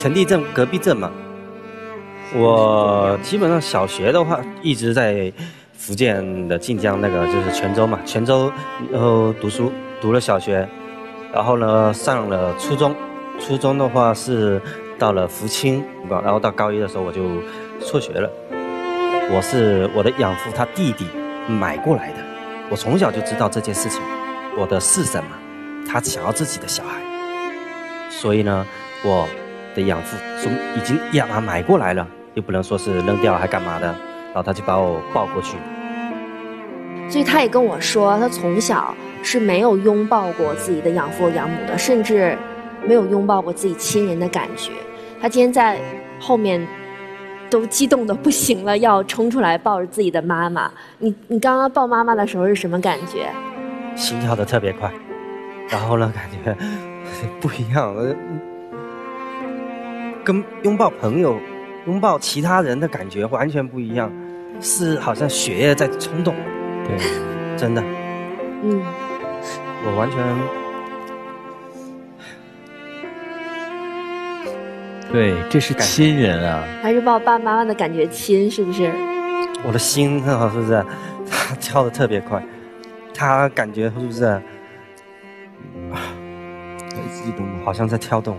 陈地镇隔壁镇嘛。我基本上小学的话一直在福建的晋江那个就是泉州嘛，泉州然后读书，读了小学，然后呢上了初中，初中的话是到了福清，然后到高一的时候我就辍学了。我的养父他弟弟买过来的，我从小就知道这件事情。我的四婶嘛，她想要自己的小孩，所以呢，我的养父已经买过来了，又不能说是扔掉还干嘛的，然后他就把我抱过去。 所以他也跟我说，他从小是没有拥抱过自己的养父养母的，甚至没有拥抱过自己亲人的感觉。他今天在后面都激动的不行了，要冲出来抱着自己的妈妈。你刚刚抱妈妈的时候是什么感觉？ 心跳得特别快，然后呢，感觉不一样，跟拥抱朋友、拥抱其他人的感觉完全不一样，是好像血液在冲动。对，真的。我完全。 对，这是亲人啊， 还是抱爸爸妈妈的感觉亲，是不是？ 我的心是不是？它跳得特别快，他感觉是不是？很激动，好像在跳动。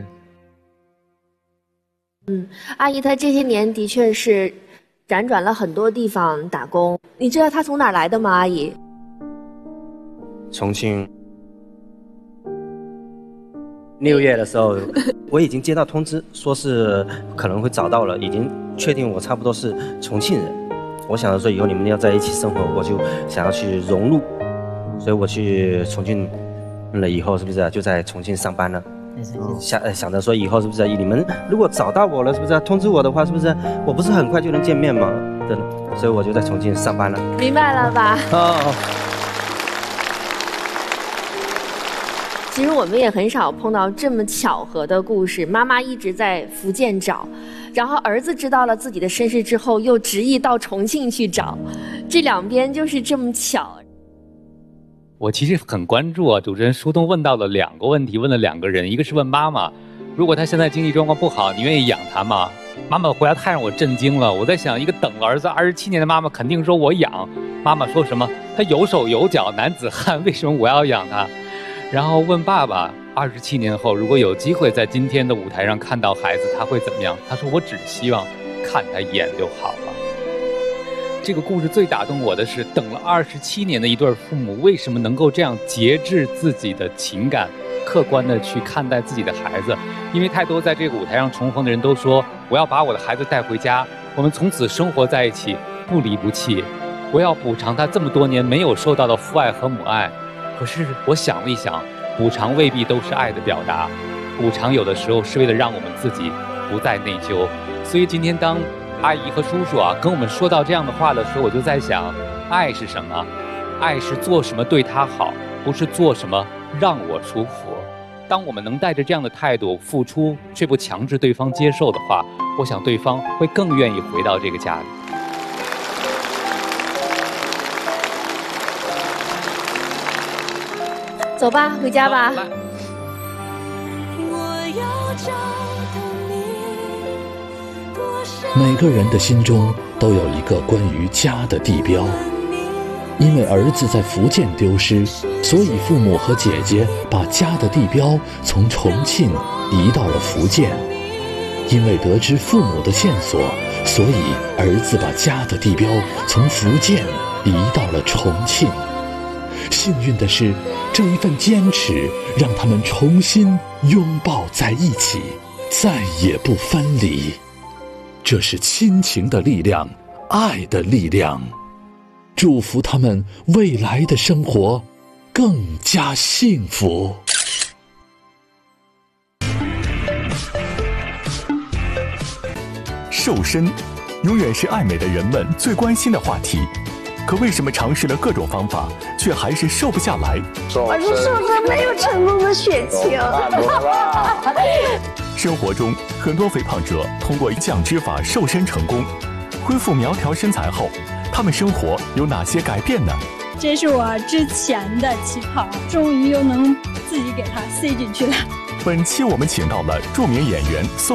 阿姨她这些年的确是辗转了很多地方打工。你知道她从哪儿来的吗，阿姨？ 重庆。6月的时候，我已经接到通知，说是可能会找到了，已经确定我差不多是重庆人。我想着说以后你们要在一起生活，我就想要去融入，所以我去重庆了以后，是不是就在重庆上班了？想着说以后是不是你们如果找到我了，是不是通知我的话，是不是我不是很快就能见面吗？对，所以我就在重庆上班了。 明白了吧？其实我们也很少碰到这么巧合的故事。妈妈一直在福建找，然后儿子知道了自己的身世之后，又执意到重庆去找，这两边就是这么巧。 我其实很关注啊，主持人舒东问到了2个问题，问了2个人，一个是问妈妈，如果她现在经济状况不好，你愿意养她吗？妈妈的回答太让我震惊了。我在想，一个等了儿子27年的妈妈肯定说我养。妈妈说什么？他有手有脚，男子汉，为什么我要养他？然后问爸爸，27年后如果有机会在今天的舞台上看到孩子，他会怎么样？他说我只希望看他一眼就好了。这个故事最打动我的是，等了27年的一对父母，为什么能够这样节制自己的情感，客观的去看待自己的孩子？因为太多在这个舞台上重逢的人都说，我要把我的孩子带回家，我们从此生活在一起，不离不弃，我要补偿他这么多年没有受到的父爱和母爱。可是我想了一想，补偿未必都是爱的表达，补偿有的时候是为了让我们自己不再内疚。所以今天当阿姨和叔叔跟我们说到这样的话的时候，我就在想，爱是什么？爱是做什么对他好，不是做什么让我舒服。当我们能带着这样的态度付出，却不强制对方接受的话，我想对方会更愿意回到这个家里。 走吧，回家吧。 每个人的心中都有一个关于家的地标。因为儿子在福建丢失，所以父母和姐姐把家的地标从重庆移到了福建。因为得知父母的线索，所以儿子把家的地标从福建移到了重庆。幸运的是，这一份坚持让他们重新拥抱在一起，再也不分离。这是亲情的力量，爱的力量。祝福他们未来的生活更加幸福。 瘦身永远是爱美的人们最关心的话题，可为什么尝试了各种方法，却还是瘦不下来？ 我是瘦身没有成功的血清。 生活中，很多肥胖者通过降脂法瘦身成功，恢复苗条身材后，他们生活有哪些改变呢？ 这是我之前的旗袍，终于又能自己给它塞进去了。 本期我们请到了著名演员宋